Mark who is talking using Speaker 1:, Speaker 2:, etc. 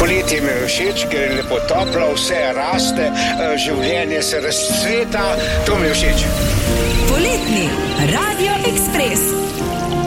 Speaker 1: Poletje mi je všeč, ker je lepo toplo, vse raste, življenje se razcveta, to mi je všeč.
Speaker 2: Poletni radio.